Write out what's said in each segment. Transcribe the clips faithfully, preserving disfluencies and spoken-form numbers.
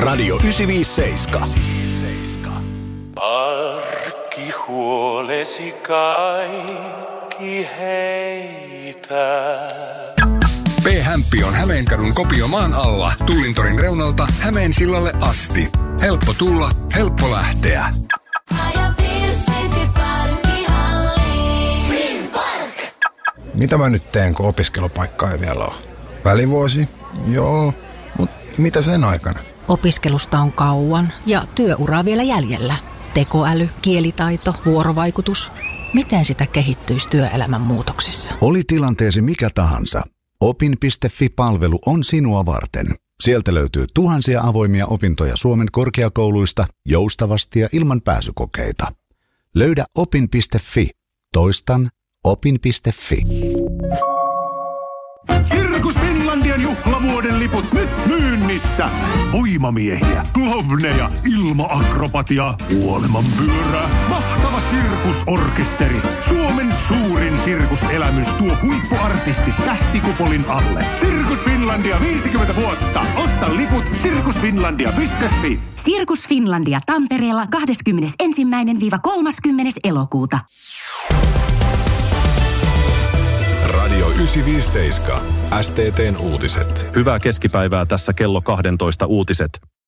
Radio yhdeksänsataaviisikymmentäseitsemän. Arkki huolesi kaikki heitä. P-Hämppi on Hämeenkadun Kopiomaan alla Tullintorin reunalta Hämeensillalle asti. Helppo tulla, helppo lähteä. Mitä mä nyt teen, kun opiskelupaikkaa ei vielä ole? Välivuosi? Joo, mutta mitä sen aikana? Opiskelusta on kauan ja työuraa vielä jäljellä. Tekoäly, kielitaito, vuorovaikutus. Miten sitä kehittyisi työelämän muutoksissa? Oli tilanteesi mikä tahansa. Opin piste fi-palvelu on sinua varten. Sieltä löytyy tuhansia avoimia opintoja Suomen korkeakouluista joustavasti ja ilman pääsykokeita. Löydä opin piste fi. Toistan opin piste fi. Sirkus Finlandian juhlavuoden liput nyt myynnissä. Voimamiehiä, klovneja, ilma-akrobatia, kuolemanpyörää, mahtava sirkusorkesteri. Suomen suurin sirkuselämys tuo huippuartistit tähtikupolin alle. Sirkus Finlandia viisikymmentä vuotta. Osta liput sirkusfinlandia piste fi. Sirkus Finlandia Tampereella kahdeskymmenesensimmäinen kolmaskymmenes elokuuta. Radio yhdeksänsataaviisikymmentäseitsemän. S T T:n uutiset. Hyvää keskipäivää, tässä kello kaksitoista uutiset.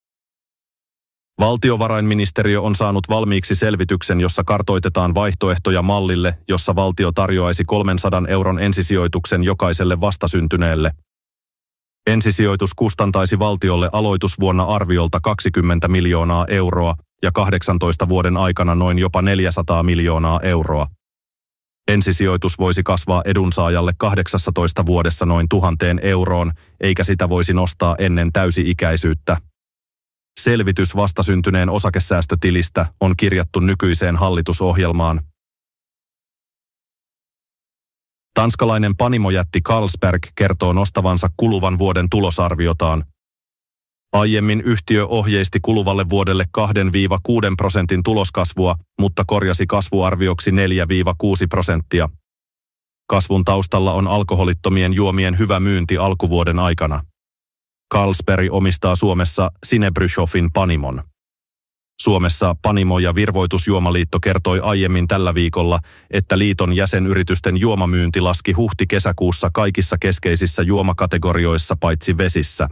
Valtiovarainministeriö on saanut valmiiksi selvityksen, jossa kartoitetaan vaihtoehtoja mallille, jossa valtio tarjoaisi kolmensadan euron ensisijoituksen jokaiselle vastasyntyneelle. Ensisijoitus kustantaisi valtiolle aloitusvuonna arviolta kaksikymmentä miljoonaa euroa ja kahdeksantoista vuoden aikana noin jopa neljäsataa miljoonaa euroa. Ensisijoitus voisi kasvaa edunsaajalle kahdeksastatoista vuodessa noin tuhanteen euroon, eikä sitä voisi nostaa ennen täysi-ikäisyyttä. Selvitys vastasyntyneen osakesäästötilistä on kirjattu nykyiseen hallitusohjelmaan. Tanskalainen panimojätti Carlsberg kertoo nostavansa kuluvan vuoden tulosarviotaan. Aiemmin yhtiö ohjeisti kuluvalle vuodelle kahdesta kuuteen prosentin tuloskasvua, mutta korjasi kasvuarvioksi neljästä kuuteen prosenttia. Kasvun taustalla on alkoholittomien juomien hyvä myynti alkuvuoden aikana. Carlsberg omistaa Suomessa Sinebrychoffin Panimon. Suomessa Panimo- ja Virvoitusjuomaliitto kertoi aiemmin tällä viikolla, että liiton jäsenyritysten juomamyynti laski huhti-kesäkuussa kaikissa keskeisissä juomakategorioissa paitsi vesissä.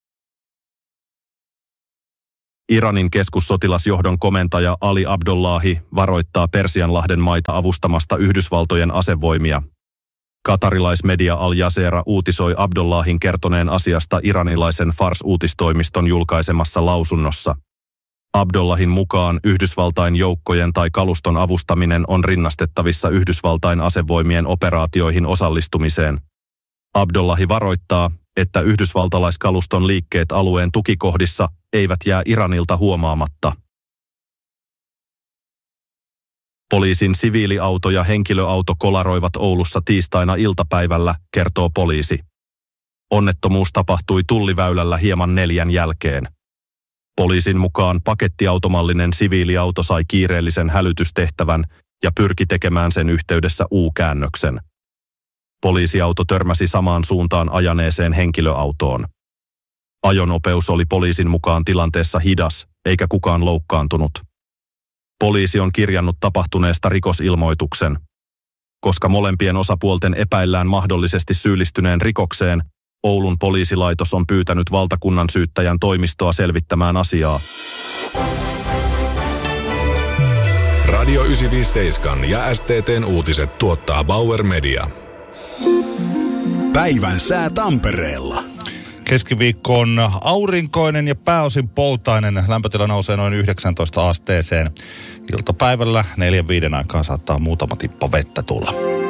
Iranin keskussotilasjohdon komentaja Ali Abdullahi varoittaa Persianlahden maita avustamasta Yhdysvaltojen asevoimia. Katarilaismedia Al Jazeera uutisoi Abdullahin kertoneen asiasta iranilaisen Fars-uutistoimiston julkaisemassa lausunnossa. Abdullahin mukaan Yhdysvaltain joukkojen tai kaluston avustaminen on rinnastettavissa Yhdysvaltain asevoimien operaatioihin osallistumiseen. Abdullahi varoittaa, että yhdysvaltalaiskaluston liikkeet alueen tukikohdissa eivät jää Iranilta huomaamatta. Poliisin siviiliauto ja henkilöauto kolaroivat Oulussa tiistaina iltapäivällä, kertoo poliisi. Onnettomuus tapahtui Tulliväylällä hieman neljän jälkeen. Poliisin mukaan pakettiautomallinen siviiliauto sai kiireellisen hälytystehtävän ja pyrki tekemään sen yhteydessä U-käännöksen. Poliisiauto törmäsi samaan suuntaan ajaneeseen henkilöautoon. Ajonopeus oli poliisin mukaan tilanteessa hidas, eikä kukaan loukkaantunut. Poliisi on kirjannut tapahtuneesta rikosilmoituksen. Koska molempien osapuolten epäillään mahdollisesti syyllistyneen rikokseen, Oulun poliisilaitos on pyytänyt valtakunnan syyttäjän toimistoa selvittämään asiaa. Radio yhdeksänsataaviisikymmentäseitsemän ja S T T:n uutiset tuottaa Bauer Media. Päivän sää Tampereella. Keskiviikko on aurinkoinen ja pääosin poutainen. Lämpötila nousee noin yhdeksäntoista asteeseen. Iltapäivällä neljän viiden aikaan saattaa muutama tippa vettä tulla.